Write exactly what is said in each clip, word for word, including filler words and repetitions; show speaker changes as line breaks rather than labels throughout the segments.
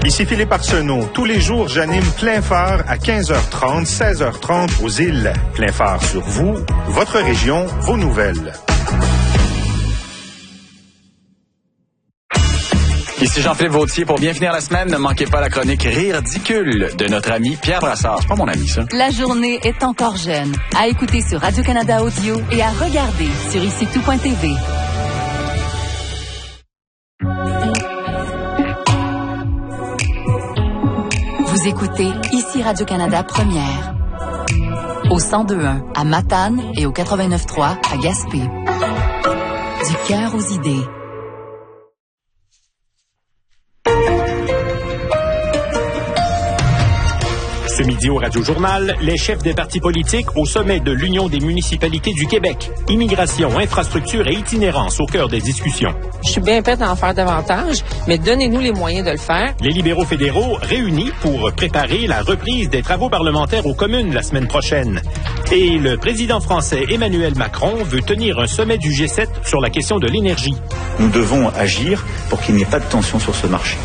Ici Philippe Arsenault. Tous les jours, j'anime Plein Phare à quinze heures trente, seize heures trente aux îles. Plein Phare sur vous, votre région, vos nouvelles.
Ici Jean-Philippe Vautier. Pour bien finir la semaine, ne manquez pas la chronique Rire ridicule de notre ami Pierre Brassard. C'est pas mon ami, ça.
La journée est encore jeune. À écouter sur Radio-Canada Audio et à regarder sur ici tout point t v. Vous écoutez Ici Radio-Canada Première. Au cent deux point un à Matane et au quatre-vingt-neuf point trois à Gaspé. Du cœur aux idées.
Ce midi au Radio-Journal, les chefs des partis politiques au sommet de l'Union des municipalités du Québec. Immigration, infrastructure et itinérance au cœur des discussions.
Je suis bien prête à en faire davantage, mais donnez-nous les moyens de le faire.
Les libéraux fédéraux réunis pour préparer la reprise des travaux parlementaires aux communes la semaine prochaine. Et le président français Emmanuel Macron veut tenir un sommet du G sept sur la question de l'énergie.
Nous devons agir pour qu'il n'y ait pas de tension sur ce marché.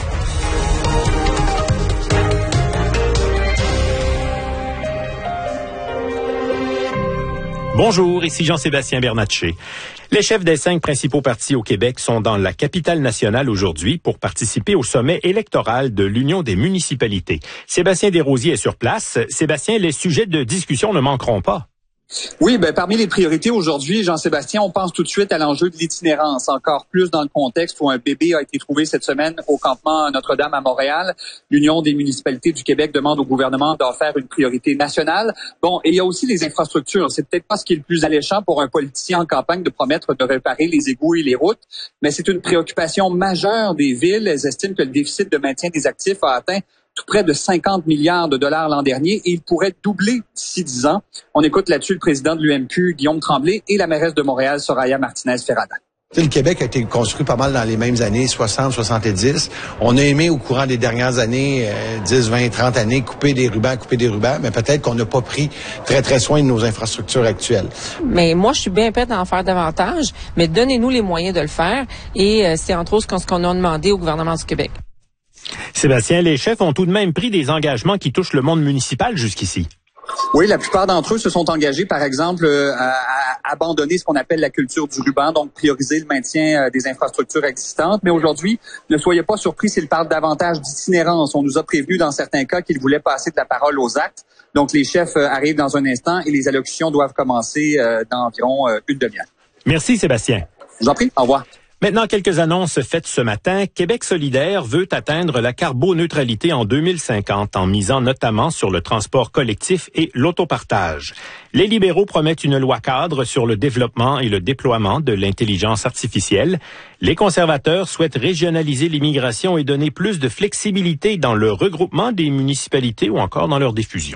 Bonjour, ici Jean-Sébastien Bernatchez. Les chefs des cinq principaux partis au Québec sont dans la capitale nationale aujourd'hui pour participer au sommet électoral de l'Union des municipalités. Sébastien Desrosiers est sur place. Sébastien, les sujets de discussion ne manqueront pas.
Oui, ben parmi les priorités aujourd'hui, Jean-Sébastien, on pense tout de suite à l'enjeu de l'itinérance, encore plus dans le contexte où un bébé a été trouvé cette semaine au campement Notre-Dame à Montréal. L'Union des municipalités du Québec demande au gouvernement d'en faire une priorité nationale. Bon, et il y a aussi les infrastructures. C'est peut-être pas ce qui est le plus alléchant pour un politicien en campagne de promettre de réparer les égouts et les routes, mais c'est une préoccupation majeure des villes. Elles estiment que le déficit de maintien des actifs a atteint tout près de cinquante milliards de dollars l'an dernier et il pourrait doubler d'ici dix ans. On écoute là-dessus le président de l'U M Q, Guillaume Tremblay, et la mairesse de Montréal, Soraya Martinez-Ferrada.
Le Québec a été construit pas mal dans les mêmes années, soixante, soixante-dix. On a aimé au courant des dernières années, euh, dix, vingt, trente années, couper des rubans, couper des rubans, mais peut-être qu'on n'a pas pris très, très soin de nos infrastructures actuelles.
Mais moi, je suis bien prête à en faire davantage, mais donnez-nous les moyens de le faire et euh, c'est entre autres ce qu'on a demandé au gouvernement du Québec.
Sébastien, les chefs ont tout de même pris des engagements qui touchent le monde municipal jusqu'ici.
Oui, la plupart d'entre eux se sont engagés, par exemple, à, à abandonner ce qu'on appelle la culture du ruban, donc prioriser le maintien des infrastructures existantes. Mais aujourd'hui, ne soyez pas surpris s'ils parlent davantage d'itinérance. On nous a prévenu dans certains cas qu'ils voulaient passer de la parole aux actes. Donc, les chefs arrivent dans un instant et les allocutions doivent commencer dans environ une demi-heure.
Merci, Sébastien.
Je vous en prie. Au revoir.
Maintenant, quelques annonces faites ce matin. Québec solidaire veut atteindre la carboneutralité en deux mille cinquante en misant notamment sur le transport collectif et l'autopartage. Les libéraux promettent une loi cadre sur le développement et le déploiement de l'intelligence artificielle. Les conservateurs souhaitent régionaliser l'immigration et donner plus de flexibilité dans le regroupement des municipalités ou encore dans leur diffusion.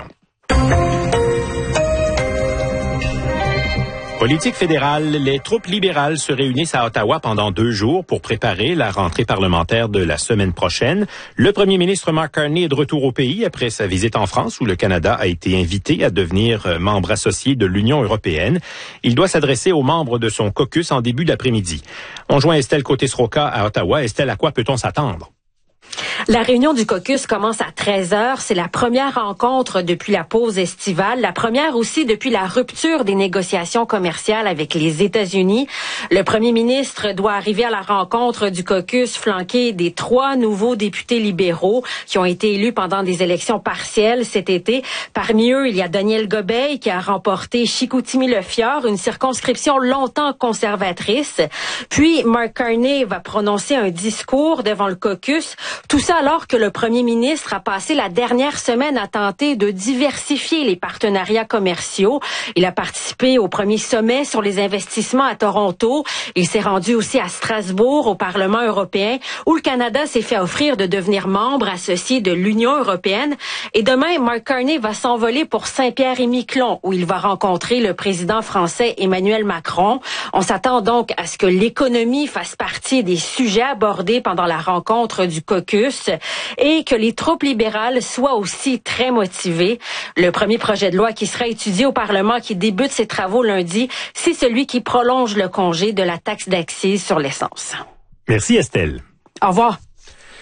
Politique fédérale, les troupes libérales se réunissent à Ottawa pendant deux jours pour préparer la rentrée parlementaire de la semaine prochaine. Le premier ministre Mark Carney est de retour au pays après sa visite en France où le Canada a été invité à devenir membre associé de l'Union européenne. Il doit s'adresser aux membres de son caucus en début d'après-midi. On joint Estelle Côté-Sroka à Ottawa. Estelle, à quoi peut-on s'attendre?
La réunion du caucus commence à treize heures. C'est la première rencontre depuis la pause estivale, la première aussi depuis la rupture des négociations commerciales avec les États-Unis. Le premier ministre doit arriver à la rencontre du caucus flanqué des trois nouveaux députés libéraux qui ont été élus pendant des élections partielles cet été. Parmi eux, il y a Daniel Gobeil qui a remporté Chicoutimi-Le-Fjord, une circonscription longtemps conservatrice. Puis, Mark Carney va prononcer un discours devant le caucus. Tout ça alors que le premier ministre a passé la dernière semaine à tenter de diversifier les partenariats commerciaux. Il a participé au premier sommet sur les investissements à Toronto. Il s'est rendu aussi à Strasbourg, au Parlement européen, où le Canada s'est fait offrir de devenir membre associé de l'Union européenne. Et demain, Mark Carney va s'envoler pour Saint-Pierre-et-Miquelon, où il va rencontrer le président français Emmanuel Macron. On s'attend donc à ce que l'économie fasse partie des sujets abordés pendant la rencontre du caucus et que les troupes libérales soient aussi très motivées. Le premier projet de loi qui sera étudié au Parlement, qui débute ses travaux lundi, c'est celui qui prolonge le congé de la taxe d'accise sur l'essence.
Merci Estelle.
Au revoir.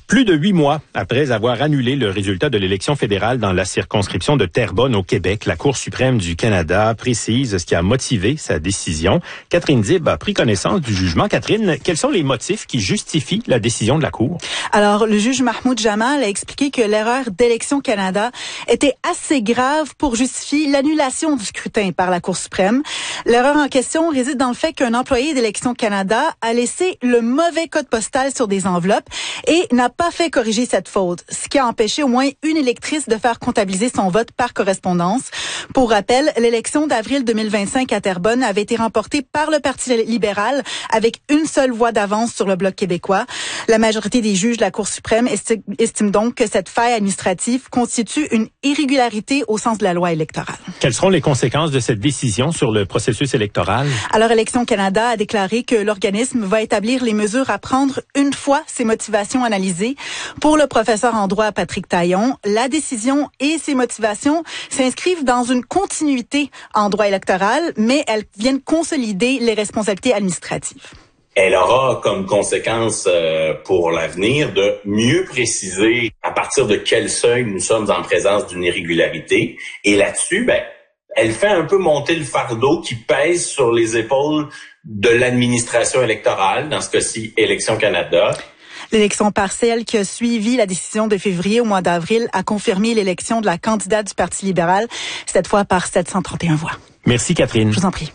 Plus de huit mois après avoir annulé le résultat de l'élection fédérale dans la circonscription de Terrebonne au Québec, la Cour suprême du Canada précise ce qui a motivé sa décision. Catherine Dib a pris connaissance du jugement. Catherine, quels sont les motifs qui justifient la décision de la Cour?
Alors, le juge Mahmoud Jamal a expliqué que l'erreur d'Élections Canada était assez grave pour justifier l'annulation du scrutin par la Cour suprême. L'erreur en question réside dans le fait qu'un employé d'Élections Canada a laissé le mauvais code postal sur des enveloppes et n'a pas fait corriger cette faute, ce qui a empêché au moins une électrice de faire comptabiliser son vote par correspondance. Pour rappel, l'élection d'avril deux mille vingt-cinq à Terrebonne avait été remportée par le Parti libéral avec une seule voix d'avance sur le Bloc québécois. La majorité des juges de la Cour suprême esti- estime donc que cette faille administrative constitue une irrégularité au sens de la loi électorale.
Quelles seront les conséquences de cette décision sur le processus électoral?
Alors, Élections Canada a déclaré que l'organisme va établir les mesures à prendre une fois ses motivations analysées. Pour le professeur en droit Patrick Taillon, la décision et ses motivations s'inscrivent dans une continuité en droit électoral, mais elles viennent consolider les responsabilités administratives.
Elle aura comme conséquence euh, pour l'avenir de mieux préciser à partir de quel seuil nous sommes en présence d'une irrégularité. Et là-dessus, ben, elle fait un peu monter le fardeau qui pèse sur les épaules de l'administration électorale, dans ce cas-ci, Élections Canada.
L'élection partielle qui a suivi la décision de février au mois d'avril a confirmé l'élection de la candidate du Parti libéral, cette fois par sept cent trente et un voix.
Merci Catherine.
Je vous en prie.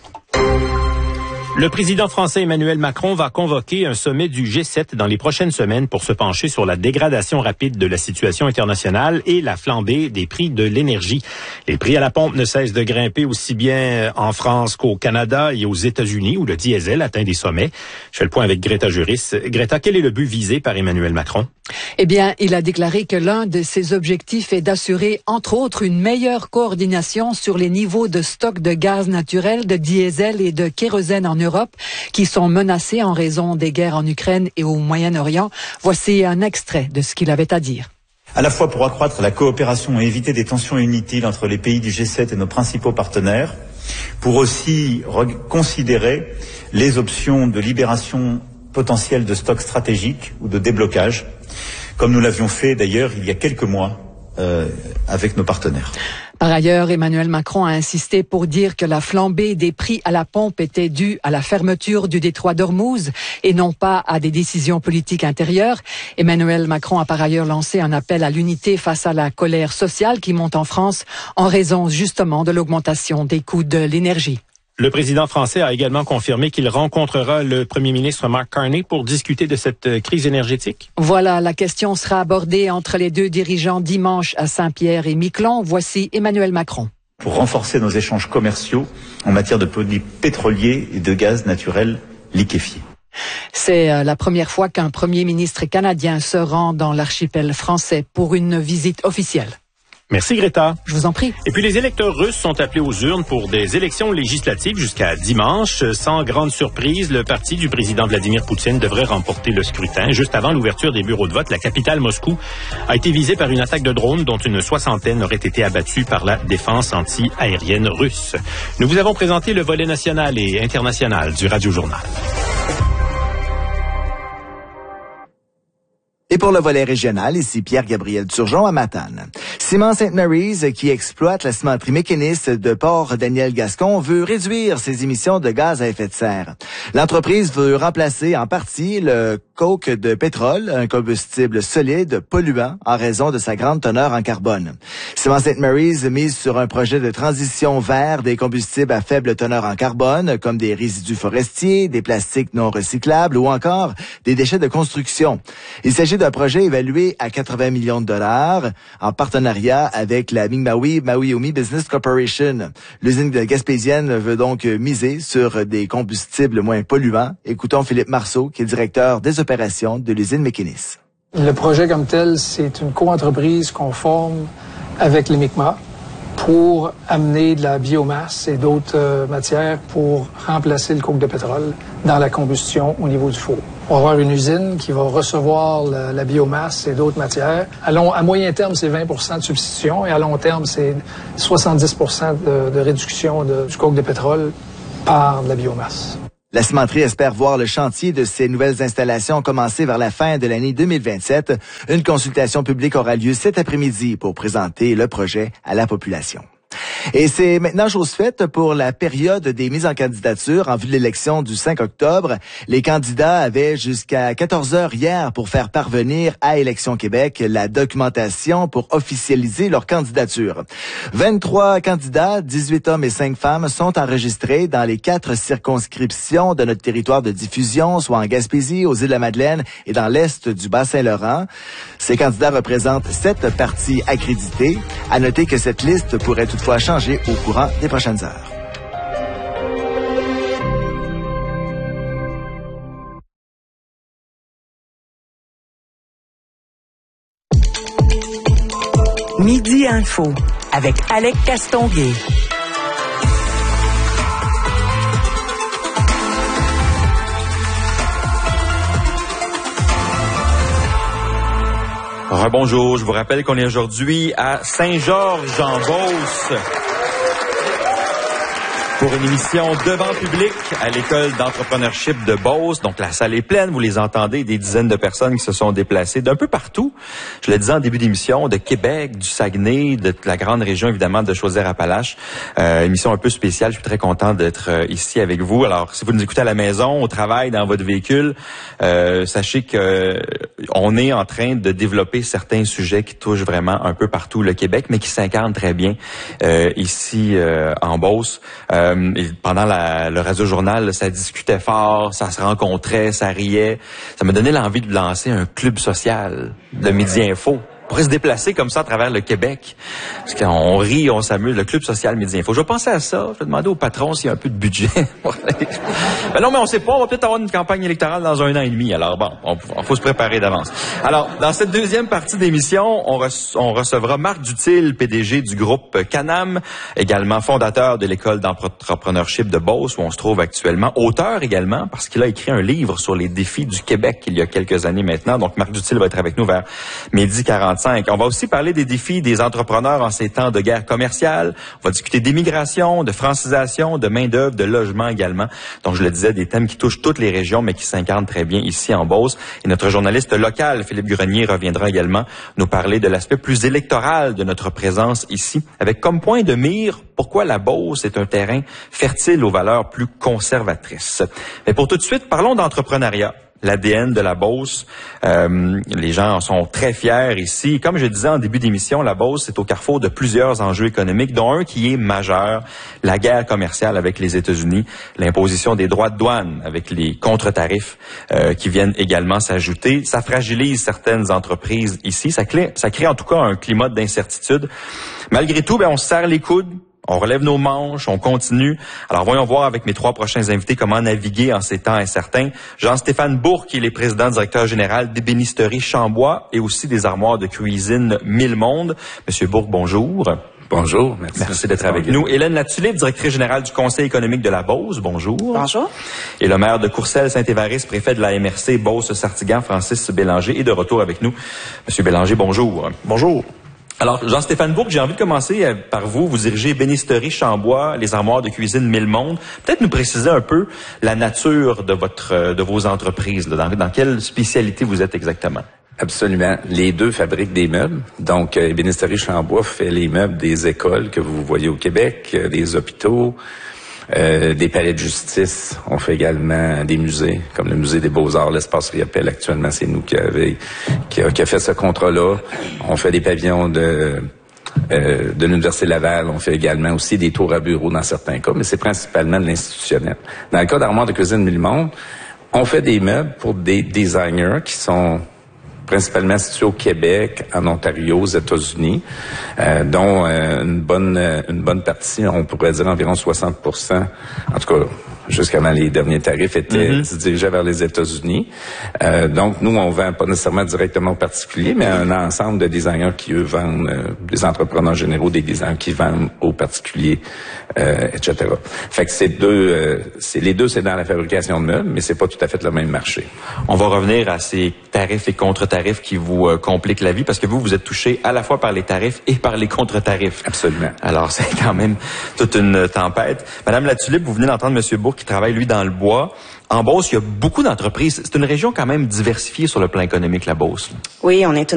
Le président français Emmanuel Macron va convoquer un sommet du G sept dans les prochaines semaines pour se pencher sur la dégradation rapide de la situation internationale et la flambée des prix de l'énergie. Les prix à la pompe ne cessent de grimper aussi bien en France qu'au Canada et aux États-Unis où le diesel atteint des sommets. Je fais le point avec Greta Juris. Greta, quel est le but visé par Emmanuel Macron?
Eh bien, il a déclaré que l'un de ses objectifs est d'assurer, entre autres, une meilleure coordination sur les niveaux de stock de gaz naturel, de diesel et de kérosène en Europe, qui sont menacés en raison des guerres en Ukraine et au Moyen-Orient. Voici un extrait de ce qu'il avait à dire.
À la fois pour accroître la coopération et éviter des tensions inutiles entre les pays du G sept et nos principaux partenaires, pour aussi considérer les options de libération potentielle de stocks stratégiques ou de déblocage, comme nous l'avions fait d'ailleurs il y a quelques mois euh, avec nos partenaires.
Par ailleurs, Emmanuel Macron a insisté pour dire que la flambée des prix à la pompe était due à la fermeture du détroit d'Ormuz et non pas à des décisions politiques intérieures. Emmanuel Macron a par ailleurs lancé un appel à l'unité face à la colère sociale qui monte en France en raison justement de l'augmentation des coûts de l'énergie.
Le président français a également confirmé qu'il rencontrera le premier ministre Mark Carney pour discuter de cette crise énergétique.
Voilà, la question sera abordée entre les deux dirigeants dimanche à Saint-Pierre et Miquelon. Voici Emmanuel Macron.
Pour renforcer nos échanges commerciaux en matière de produits pétroliers et de gaz naturel liquéfié.
C'est la première fois qu'un premier ministre canadien se rend dans l'archipel français pour une visite officielle.
Merci Greta.
Je vous en prie.
Et puis les électeurs russes sont appelés aux urnes pour des élections législatives jusqu'à dimanche. Sans grande surprise, le parti du président Vladimir Poutine devrait remporter le scrutin. Juste avant l'ouverture des bureaux de vote, la capitale Moscou a été visée par une attaque de drones dont une soixantaine aurait été abattue par la défense anti-aérienne russe. Nous vous avons présenté le volet national et international du Radio Journal.
Et pour le volet régional, ici Pierre-Gabriel Turgeon à Matane. Ciment Sainte Mary's, qui exploite la cimenterie mécaniste de Port-Daniel-Gascon, veut réduire ses émissions de gaz à effet de serre. L'entreprise veut remplacer en partie le coke de pétrole, un combustible solide, polluant, en raison de sa grande teneur en carbone. Ciment Sainte Mary's mise sur un projet de transition vers des combustibles à faible teneur en carbone, comme des résidus forestiers, des plastiques non recyclables ou encore des déchets de construction. Il s'agit d'un projet évalué à quatre-vingts millions de dollars en partenariat avec la Mi'kmaq Maui-Umi Business Corporation. L'usine de Gaspésienne veut donc miser sur des combustibles moins polluants. Écoutons Philippe Marceau, qui est directeur des opérations de l'usine Mécanis.
Le projet comme tel, c'est une co-entreprise qu'on forme avec les Mi'kmaq pour amener de la biomasse et d'autres euh, matières pour remplacer le coke de pétrole dans la combustion au niveau du four. On va avoir une usine qui va recevoir la, la biomasse et d'autres matières. À, long, à moyen terme, c'est vingt pour cent de substitution et à long terme, c'est soixante-dix pour cent de, de réduction de, du coke de pétrole par de la biomasse.
La cimenterie espère voir le chantier de ces nouvelles installations commencer vers la fin de l'année deux mille vingt-sept. Une consultation publique aura lieu cet après-midi pour présenter le projet à la population. Et c'est maintenant chose faite pour la période des mises en candidature en vue de l'élection du cinq octobre. Les candidats avaient jusqu'à quatorze heures hier pour faire parvenir à Élections Québec la documentation pour officialiser leur candidature. vingt-trois candidats, dix-huit hommes et cinq femmes, sont enregistrés dans les quatre circonscriptions de notre territoire de diffusion, soit en Gaspésie, aux Îles-de-la-Madeleine et dans l'est du Bas-Saint-Laurent. Ces candidats représentent sept partis accrédités. À noter que cette liste pourrait toutefois changer au courant des prochaines heures.
Midi Info avec Alec Castonguay.
Rebonjour, je vous rappelle qu'on est aujourd'hui à Saint-Georges-en-Beauce pour une émission devant public à l'école d'entrepreneurship de Beauce. Donc la salle est pleine, vous les entendez, des dizaines de personnes qui se sont déplacées d'un peu partout. Je le disais en début d'émission, de Québec, du Saguenay, de la grande région évidemment de Chaudière-Appalaches. Euh, émission un peu spéciale, je suis très content d'être euh, ici avec vous. Alors si vous nous écoutez à la maison, au travail, dans votre véhicule, euh, sachez que euh, on est en train de développer certains sujets qui touchent vraiment un peu partout le Québec, mais qui s'incarnent très bien euh, ici euh, en Beauce. Euh, Et pendant la, le radio-journal, ça discutait fort, ça se rencontrait, ça riait. Ça m'a donné l'envie de lancer un club social de Midi Info. On pourrait se déplacer comme ça à travers le Québec. Parce qu'on rit, on s'amuse. Le club social Midi Info. Je vais penser à ça. Je vais demander au patron s'il y a un peu de budget. Ben non, mais on sait pas. On va peut-être avoir une campagne électorale dans un an et demi. Alors bon, on, on faut se préparer d'avance. Alors, dans cette deuxième partie d'émission, on, re- on recevra Marc Dutil, P D G du groupe Canam, également fondateur de l'école d'entrepreneurship de Beauce, où on se trouve actuellement, auteur également, parce qu'il a écrit un livre sur les défis du Québec il y a quelques années maintenant. Donc, Marc Dutil va être avec nous vers midi quarante-cinq. On va aussi parler des défis des entrepreneurs en ces temps de guerre commerciale. On va discuter d'immigration, de francisation, de main-d'œuvre, de logement également. Donc, je le disais, des thèmes qui touchent toutes les régions, mais qui s'incarnent très bien ici en Beauce. Et notre journaliste local, Philippe Grenier, reviendra également nous parler de l'aspect plus électoral de notre présence ici, avec comme point de mire pourquoi la Beauce est un terrain fertile aux valeurs plus conservatrices. Mais pour tout de suite, parlons d'entrepreneuriat. L'A D N de la Beauce. Euh, les gens sont très fiers ici. Comme je disais en début d'émission, la Beauce est au carrefour de plusieurs enjeux économiques, dont un qui est majeur, la guerre commerciale avec les États-Unis, l'imposition des droits de douane avec les contre-tarifs euh, qui viennent également s'ajouter. Ça fragilise certaines entreprises ici. Ça crée, ça crée en tout cas un climat d'incertitude. Malgré tout, ben, on se serre les coudes. On relève nos manches, on continue. Alors, voyons voir avec mes trois prochains invités comment naviguer en ces temps incertains. Jean-Stéphane Bourque, il est président directeur général d'Ébénisterie Chambois et aussi des armoires de cuisine Mille Mondes. Monsieur Bourque, bonjour.
Bonjour, merci.
Merci d'être avec nous. Hélène Latulippe, directrice générale du Conseil économique de la Beauce, bonjour.
Bonjour.
Et le maire de Courcelles-Saint-Évariste, préfet de la M R C Beauce-Sartigan, Francis Bélanger, est de retour avec nous. Monsieur Bélanger, bonjour.
Bonjour.
Alors, Jean-Stéphane Bourque, j'ai envie de commencer par vous. Vous dirigez Ébénisterie Chambois, les armoires de cuisine Mille Mondes. Peut-être nous préciser un peu la nature de votre, de vos entreprises. Là. Dans, dans quelle spécialité vous êtes exactement?
Absolument. Les deux fabriquent des meubles. Donc, euh, Ébénisterie Chambois fait les meubles des écoles que vous voyez au Québec, euh, des hôpitaux, Euh, des palais de justice. On fait également des musées, comme le musée des Beaux-Arts, l'espace Riopelle. Actuellement, c'est nous qui, avait, qui, a, qui a fait ce contrat-là. On fait des pavillons de, euh, de l'Université Laval. On fait également aussi des tours à bureaux dans certains cas, mais c'est principalement de l'institutionnel. Dans le cas d'Armoire de cuisine Mille Mondes, on fait des meubles pour des designers qui sont principalement situés au Québec, en Ontario, aux États-Unis, euh, dont euh, une bonne une bonne partie, on pourrait dire environ soixante pour cent, en tout cas jusqu'avant les derniers tarifs, étaient mm-hmm. dirigés vers les États-Unis. Euh, donc, nous, on vend pas nécessairement directement aux particuliers, mais un ensemble de designers qui, eux, vendent, euh, des entrepreneurs généraux, des designers qui vendent aux particuliers, euh, et cetera. Fait que c'est deux, euh, c'est les deux, c'est dans la fabrication de meubles, mais c'est pas tout à fait le même marché.
On va revenir à ces tarifs et contre-tarifs qui vous euh, compliquent la vie, parce que vous, vous êtes touché à la fois par les tarifs et par les contre-tarifs.
Absolument.
Alors, c'est quand même toute une tempête. Madame Latulippe, vous venez d'entendre M. Bourque Dufour, qui travaille, lui, dans le bois. En Beauce, il y a beaucoup d'entreprises. C'est une région quand même diversifiée sur le plan économique, la Beauce.
Oui, on est une